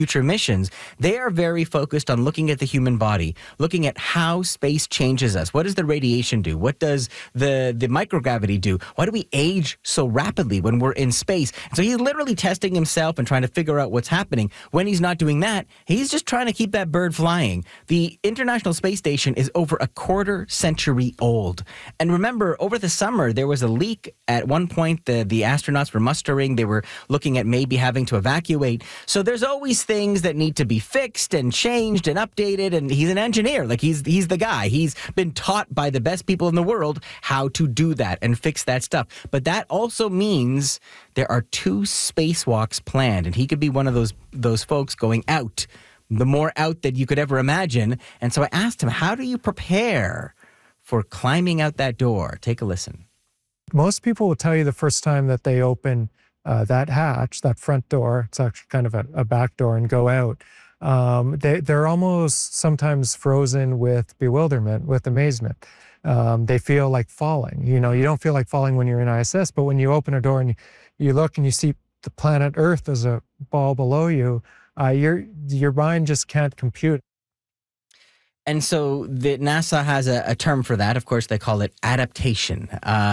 future missions, they are very focused on looking at the human body, looking at how space changes us. What does the radiation do? What does the microgravity do? Why do we age so rapidly when we're in space? And so he's literally testing himself and trying to figure out what's happening. When he's not doing that, he's just trying to keep that bird flying. The International Space Station is over a quarter century old. And remember, over the summer, there was a leak. At one point, the astronauts were mustering. They were looking at maybe having to evacuate. So there's always things that need to be fixed and changed and updated. And he's an engineer. Like, he's the guy. He's been taught by the best people in the world how to do that and fix that stuff. But that also means there are 2 spacewalks planned, and he could be one of those folks going out, the more out that you could ever imagine. And so I asked him, how do you prepare for climbing out that door? Take a listen. Most people will tell you the first time that they open that hatch, that front door, it's actually kind of a back door, and go out, they're almost sometimes frozen with bewilderment, with amazement. They feel like falling. You know, you don't feel like falling when you're in ISS, but when you open a door and you look and you see the planet Earth as a ball below you, your mind just can't compute. And so the NASA has a term for that. Of course, they call it adaptation.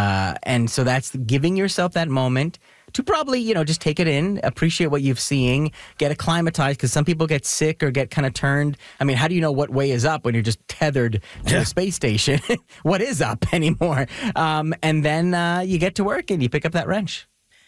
And so that's giving yourself that moment to probably, just take it in, appreciate what you're seeing, get acclimatized, because some people get sick or get kind of turned. I mean, how do you know what way is up when you're just tethered to a space station? What is up anymore? And then you get to work and you pick up that wrench.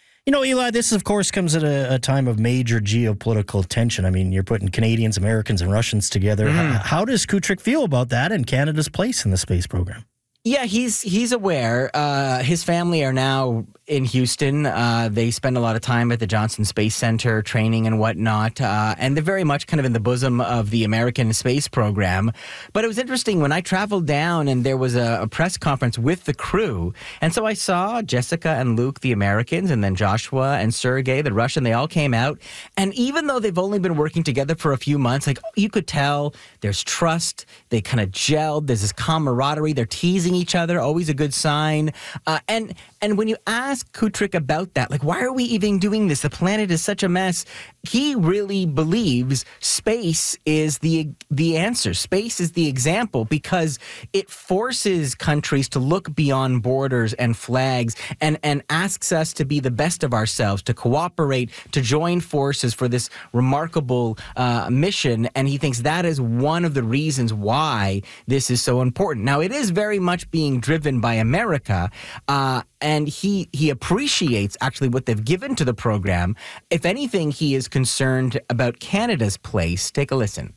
Eli, this, of course, comes at a time of major geopolitical tension. I mean, you're putting Canadians, Americans, and Russians together. How does Kutrick feel about that and Canada's place in the space program? Yeah, he's aware. His family are now in Houston. They spend a lot of time at the Johnson Space Center training and whatnot. And they're very much kind of in the bosom of the American space program. But it was interesting when I traveled down and there was a press conference with the crew. And so I saw Jessica and Luke, the Americans, and then Joshua and Sergey, the Russian. They all came out. And even though they've only been working together for a few months, you could tell there's trust. They kind of gelled. There's this camaraderie. They're teasing each other, always a good sign. And when you ask Kutrick about that, like, why are we even doing this? The planet is such a mess. He really believes space is the answer. Space is the example because it forces countries to look beyond borders and flags and asks us to be the best of ourselves, to cooperate, to join forces for this remarkable mission. And he thinks that is one of the reasons why this is so important. Now, it is very much being driven by America, and he appreciates actually what they've given to the program. If anything, he is concerned about Canada's place. Take a listen.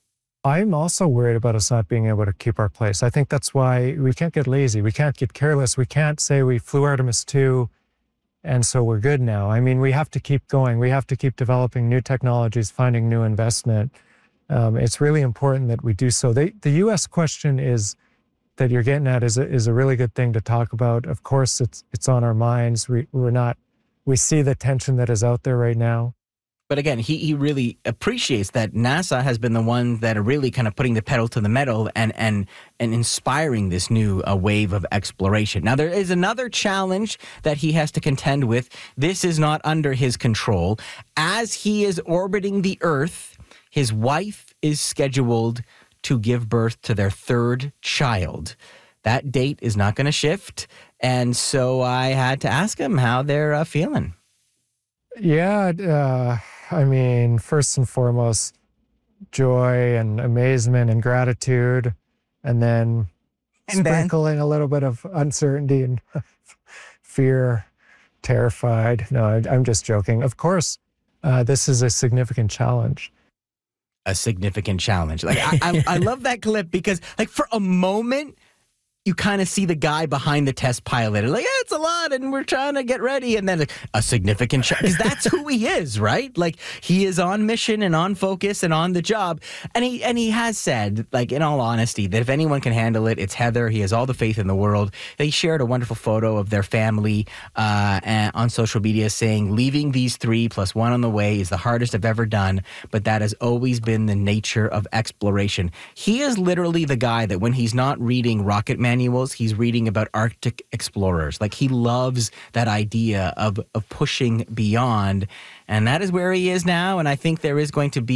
I'm also worried about us not being able to keep our place. I think that's why we can't get lazy. We can't get careless. We can't say we flew Artemis 2 and so we're good now. I mean, we have to keep going. We have to keep developing new technologies, finding new investment. It's really important that we do so. The U.S. question is that you're getting at is a really good thing to talk about. Of course, it's on our minds. We see the tension that is out there right now. But again, he really appreciates that NASA has been the ones that are really kind of putting the pedal to the metal and inspiring this new wave of exploration. Now, there is another challenge that he has to contend with. This is not under his control. As he is orbiting the Earth, his wife is scheduled to give birth to their 3rd child. That date is not going to shift. And so I had to ask him how they're feeling. Yeah, I mean, first and foremost, joy and amazement and gratitude, and then sprinkling a little bit of uncertainty and fear, terrified. No, I'm just joking. Of course, this is a significant challenge. A significant challenge. Like, I love that clip because, like, for a moment, you kind of see the guy behind the test pilot. Like, yeah, it's a lot, and we're trying to get ready. And then, like, a significant challenge. Because that's who he is, right? Like, he is on mission and on focus and on the job. And he has said, like, in all honesty, that if anyone can handle it, it's Heather. He has all the faith in the world. They shared a wonderful photo of their family on social media saying, leaving these 3 plus 1 on the way is the hardest I've ever done, but that has always been the nature of exploration. He is literally the guy that when he's not reading rocket manuals, he's reading about Arctic explorers. Like, he loves that idea of pushing beyond. And that is where he is now. And I think there is going to be